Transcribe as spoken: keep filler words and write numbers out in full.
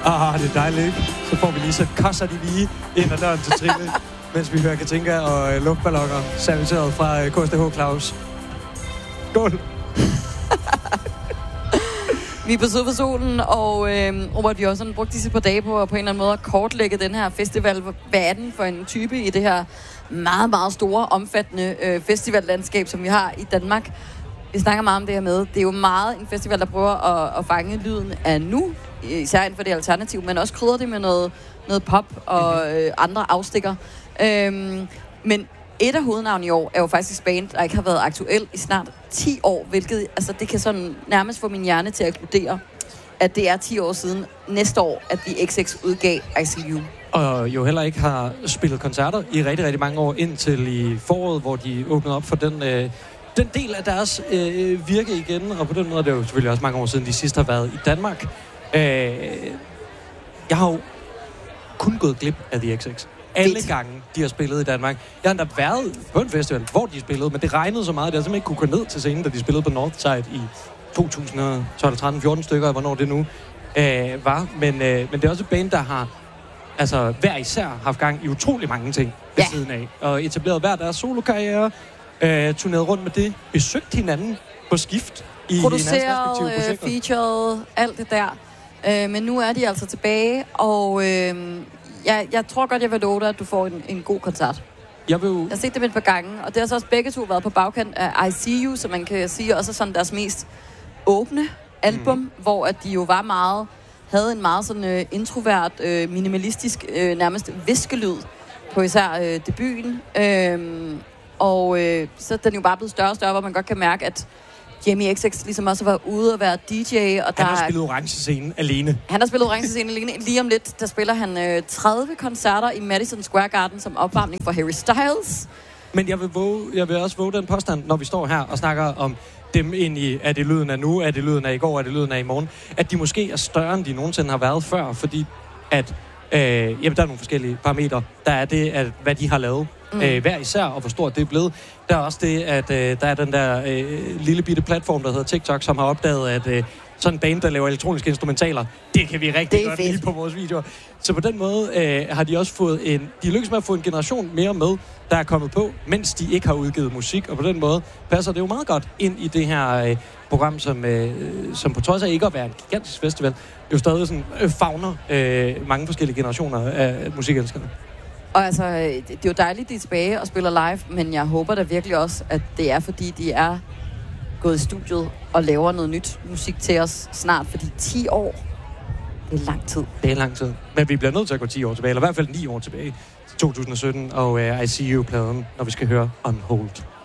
Ah, det er dejligt. Så får vi lige så kasser de lige ind ad døren til Trille, mens vi hører Katinka og øh, luftballoner serviceret fra øh, K S D H Claus. Skål! Vi er på Syd for Solen, og øh, Robert, vi har også sådan brugt disse par dage på at på en eller anden måde at kortlægge den her festival. Hvad er den for en type i det her meget, meget store, omfattende øh, festivallandskab, som vi har i Danmark? Vi snakker meget om det her med. Det er jo meget en festival, der prøver at, at fange lyden af nu, især inden for det alternativ, men også krydder det med noget, noget pop og øh, andre afstikker. Øhm, men et af hovednavnene i år er jo faktisk band, der ikke har været aktuel i snart ti år, hvilket altså, det kan sådan nærmest få min hjerne til at eksplodere, at det er ti år siden næste år, at The X X udgav I See You. Og jo heller ikke har spillet koncerter i rigtig, rigtig mange år, indtil i foråret, hvor de åbnede op for den, øh, den del af deres øh, virke igen. Og på den måde, det er jo selvfølgelig også mange år siden, de sidst har været i Danmark. Øh, jeg har jo kun gået glip af The X X. Alle gange, de har spillet i Danmark. Jeg har endda været på en festival, hvor de spillede, men det regnede så meget, at jeg simpelthen ikke kunne gå ned til scenen, da de spillede på Northside i to tusind og tolv, tretten, fjorten stykker, hvornår det nu øh, var. Men, øh, men det er også et band, der har altså, hver især haft gang i utrolig mange ting ved ja. siden af. Og etableret hver deres solokarriere, øh, turneret rundt med det, besøgt hinanden på skift i produceret, øh, featured, alt det der. Øh, men nu er de altså tilbage, og øh, jeg, jeg tror godt, jeg vil love dig, at du får en, en god koncert. Jeg, vil... jeg har set dem et par gange, og det har så også begge to været på bagkant af I See You, som man kan sige også sådan deres mest åbne album, mm. hvor at de jo var meget, havde en meget sådan uh, introvert, uh, minimalistisk, uh, nærmest viskelyd på især uh, debuten. Uh, og uh, så er den jo bare blevet større og større, hvor man godt kan mærke, at Jamie X X ligesom også har været ude og være D J. Og han der har spillet orange scene alene. Han har spillet orange scene alene. Lige om lidt, der spiller han øh, tredive koncerter i Madison Square Garden som opvarmning for Harry Styles. Men jeg vil, våge, jeg vil også våge den påstand, når vi står her og snakker om dem ind i, er det lyden af nu, er det lyden af i går, er det lyden af i morgen, at de måske er større, end de nogensinde har været før, fordi at øh, jamen, der er nogle forskellige parametre. Der er det, at hvad de har lavet. Mm. Øh, hver især, og hvor stort det er blevet. Der er også det, at øh, der er den der øh, lille bitte platform, der hedder TikTok, som har opdaget, at øh, sådan en band, der laver elektroniske instrumentaler, det kan vi rigtig godt lide på vores videoer. Så på den måde øh, har de også fået en... De lykkes med at få en generation mere med, der er kommet på, mens de ikke har udgivet musik. Og på den måde passer det jo meget godt ind i det her øh, program, som, øh, som på trods af ikke at være en gigantisk festival, jo stadig sådan, øh, favner øh, mange forskellige generationer af musikelskerne. Og altså, det er jo dejligt, de er tilbage og spiller live, men jeg håber da virkelig også, at det er, fordi de er gået i studiet og laver noget nyt musik til os snart, fordi ti år, det er lang tid. Det er lang tid. Men vi bliver nødt til at gå ti år tilbage, eller i hvert fald ni år tilbage, til to tusind og sytten, og uh, I See You-pladen, når vi skal høre On Hold.